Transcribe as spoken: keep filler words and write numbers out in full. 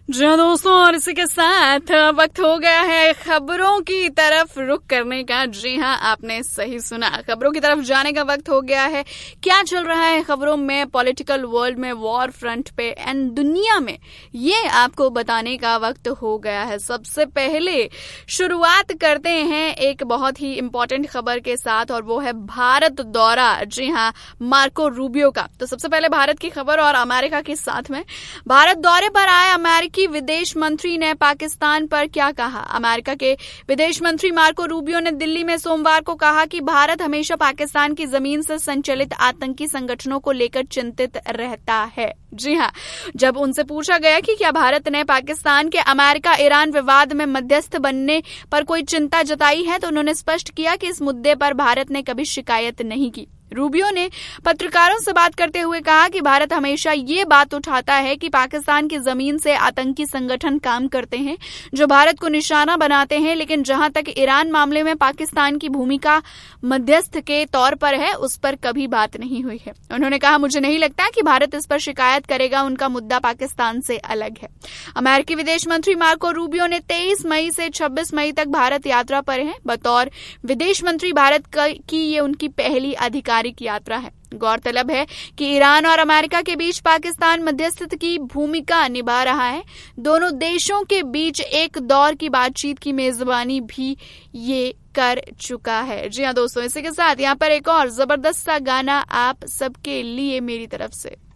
जी हाँ दोस्तों, और इसी के साथ वक्त हो गया है खबरों की तरफ रुख करने का। जी हाँ, आपने सही सुना, खबरों की तरफ जाने का वक्त हो गया है। क्या चल रहा है खबरों में, पॉलिटिकल वर्ल्ड में, वॉर फ्रंट पे एंड दुनिया में, ये आपको बताने का वक्त हो गया है। सबसे पहले शुरुआत करते हैं एक बहुत ही इंपॉर्टेंट खबर के साथ, और वो है भारत दौरा। जी हाँ, मार्को रूबियो का। तो सबसे पहले भारत की खबर और अमेरिका के साथ में। भारत दौरे पर आए अमेरिकी की विदेश मंत्री ने पाकिस्तान पर क्या कहा। अमेरिका के विदेश मंत्री मार्को रूबियो ने दिल्ली में सोमवार को कहा कि भारत हमेशा पाकिस्तान की जमीन से संचालित आतंकी संगठनों को लेकर चिंतित रहता है। जी हाँ, जब उनसे पूछा गया कि क्या भारत ने पाकिस्तान के अमेरिका ईरान विवाद में मध्यस्थ बनने पर कोई चिंता जताई है, तो उन्होंने स्पष्ट किया कि इस मुद्दे पर भारत ने कभी शिकायत नहीं की। रूबियो ने पत्रकारों से बात करते हुए कहा कि भारत हमेशा ये बात उठाता है कि पाकिस्तान की जमीन से आतंकी संगठन काम करते हैं जो भारत को निशाना बनाते हैं, लेकिन जहां तक ईरान मामले में पाकिस्तान की भूमिका मध्यस्थ के तौर पर है, उस पर कभी बात नहीं हुई है। उन्होंने कहा, मुझे नहीं लगता कि भारत इस पर शिकायत करेगा, उनका मुद्दा पाकिस्तान से अलग है। अमेरिकी विदेश मंत्री मार्को रूबियो ने तेईस मई से छब्बीस मई तक भारत यात्रा पर हैं। बतौर विदेश मंत्री भारत की ये उनकी पहली अधिकार की यात्रा है। गौरतलब है कि ईरान और अमेरिका के बीच पाकिस्तान मध्यस्थ की भूमिका निभा रहा है। दोनों देशों के बीच एक दौर की बातचीत की मेजबानी भी ये कर चुका है। जी हाँ दोस्तों, इसी के साथ यहाँ पर एक और जबरदस्त सा गाना आप सबके लिए मेरी तरफ से।